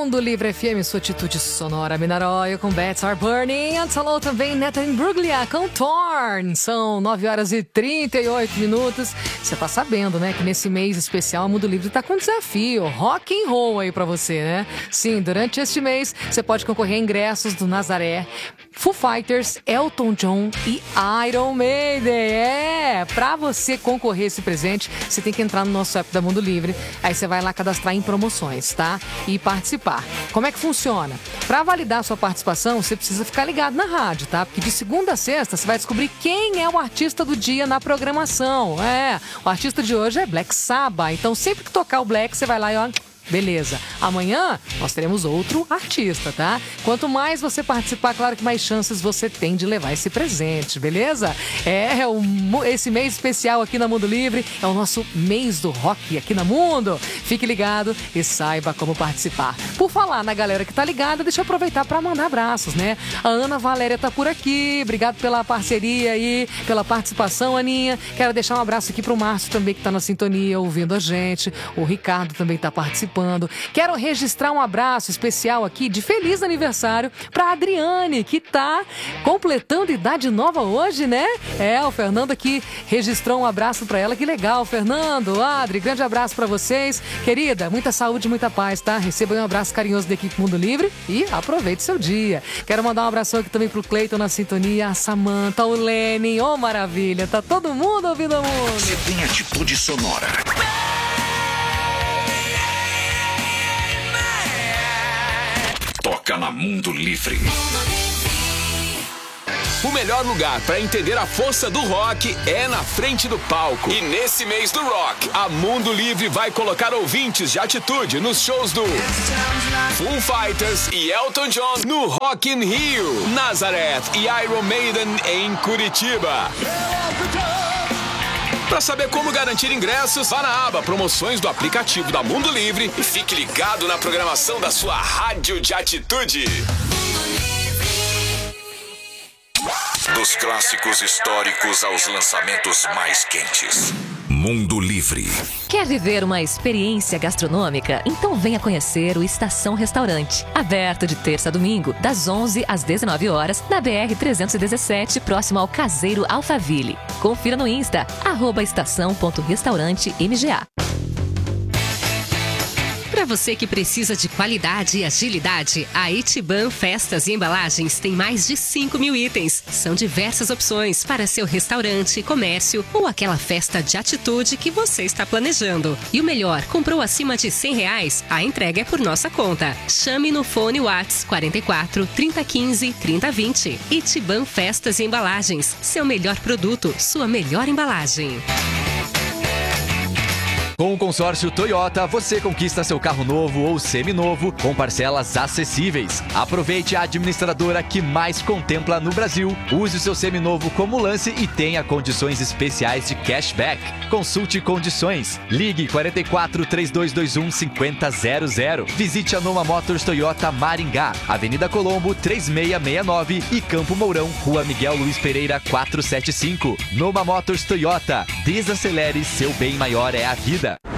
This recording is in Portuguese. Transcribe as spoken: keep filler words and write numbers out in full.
Mundo Livre F M, sua atitude sonora. Minaroia com Bats Are Burning. Antes falou também Nathan Bruglia com Torn. São nove horas e trinta e oito minutos. Você tá sabendo, né, que nesse mês especial o Mundo Livre tá com um desafio. Rock and roll aí pra você, né? Sim, durante este mês você pode concorrer a ingressos do Nazaré, Foo Fighters, Elton John e Iron Maiden. É, pra você concorrer esse presente, você tem que entrar no nosso app da Mundo Livre. Aí você vai lá cadastrar em promoções, tá? E participar. Como é que funciona? Pra validar sua participação, você precisa ficar ligado na rádio, tá? Porque de segunda a sexta você vai descobrir quem é o artista do dia na programação. É, o artista de hoje é Black Sabbath. Então sempre que tocar o Black, você vai lá e ó... Beleza. Amanhã nós teremos outro artista, tá? Quanto mais você participar, claro que mais chances você tem de levar esse presente, beleza? É, o, esse mês especial aqui na Mundo Livre é o nosso mês do rock aqui na Mundo. Fique ligado e saiba como participar. Por falar na galera que tá ligada, deixa eu aproveitar para mandar abraços, né? A Ana Valéria tá por aqui. Obrigado pela parceria aí, pela participação, Aninha. Quero deixar um abraço aqui pro Márcio também, que tá na sintonia, ouvindo a gente. O Ricardo também tá participando. Quero registrar um abraço especial aqui de feliz aniversário para Adriane, que tá completando idade nova hoje, né? É, o Fernando aqui registrou um abraço para ela. Que legal, Fernando, Adri, grande abraço para vocês. Querida, muita saúde, muita paz, tá? Receba um abraço carinhoso da equipe Mundo Livre e aproveite seu dia. Quero mandar um abração aqui também pro Cleiton na sintonia, a Samanta, o Lenin, ô oh, maravilha, tá todo mundo ouvindo a música. Você tem atitude sonora. Toca na Mundo Livre. O melhor lugar para entender a força do rock é na frente do palco. E nesse mês do rock, a Mundo Livre vai colocar ouvintes de atitude nos shows do Foo Fighters e Elton John no Rock in Rio, Nazareth e Iron Maiden em Curitiba. Para saber como garantir ingressos, vá na aba Promoções do aplicativo da Mundo Livre e fique ligado na programação da sua rádio de atitude. Dos clássicos históricos aos lançamentos mais quentes. Mundo Livre. Quer viver uma experiência gastronômica? Então venha conhecer o Estação Restaurante. Aberto de terça a domingo, das onze às dezenove horas, na B R trezentos e dezessete, próximo ao Caseiro Alphaville. Confira no Insta, arroba estação ponto restaurante M G A. Para você que precisa de qualidade e agilidade, a Itiban Festas e Embalagens tem mais de cinco mil itens. São diversas opções para seu restaurante, comércio ou aquela festa de atitude que você está planejando. E o melhor, comprou acima de cem reais? A entrega é por nossa conta. Chame no fone Whats quarenta e quatro, trinta, quinze, trinta, vinte. Itiban Festas e Embalagens. Seu melhor produto, sua melhor embalagem. Com o consórcio Toyota, você conquista seu carro novo ou seminovo com parcelas acessíveis. Aproveite a administradora que mais contempla no Brasil. Use o seu seminovo como lance e tenha condições especiais de cashback. Consulte condições. Ligue quarenta e quatro, trinta e dois vinte e um, cinquenta zero zero. Visite a Noma Motors Toyota Maringá, Avenida Colombo três seis seis nove e Campo Mourão, Rua Miguel Luiz Pereira quatrocentos e setenta e cinco. Noma Motors Toyota. Desacelere, seu bem maior é a vida.